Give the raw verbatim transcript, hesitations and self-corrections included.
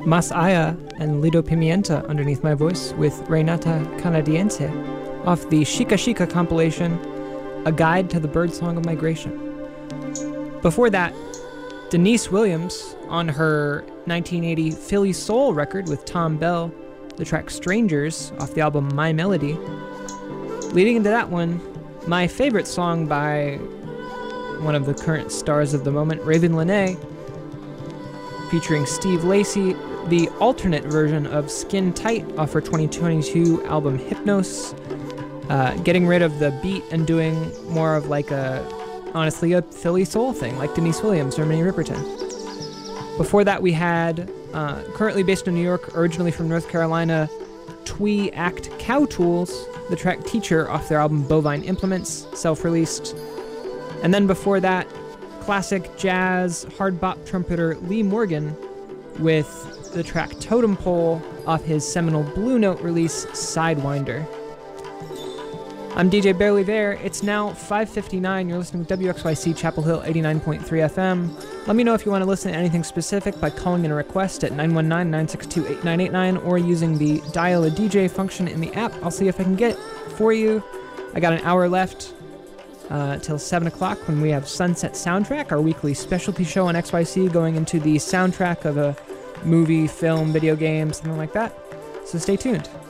Mas Aya and Lido Pimienta underneath my voice with Renata Canadiense off the Chica Chica compilation, A Guide to the Birdsong of Migration. Before that, Denise Williams on her nineteen eighty Philly Soul record with Tom Bell, the track Strangers off the album My Melody. Leading into that one, my favorite song by one of the current stars of the moment, Raven Lenae, featuring Steve Lacy, the alternate version of Skin Tight off her twenty twenty-two album Hypnos, uh, getting rid of the beat and doing more of like a, honestly, a Philly soul thing, like Denise Williams or Minnie Riperton. Before that, we had, uh, currently based in New York, originally from North Carolina, Twee Act Cow Tools, the track Teacher off their album Bovine Implements, self-released. And then before that, classic jazz hard bop trumpeter Lee Morgan with the track Totem Pole off his seminal Blue Note release Sidewinder. I'm D J Barely There. It's now five fifty-nine. You're listening to W X Y C Chapel Hill eighty-nine point three F M. Let me know if you want to listen to anything specific by calling in a request at nine one nine, nine six two, eight nine eight nine or using the Dial a D J function in the app. I'll see if I can get it for you. I got an hour left uh, till seven o'clock when we have Sunset Soundtrack, our weekly specialty show on X Y C, going into the soundtrack of a movie, film, video game, something like that. So stay tuned.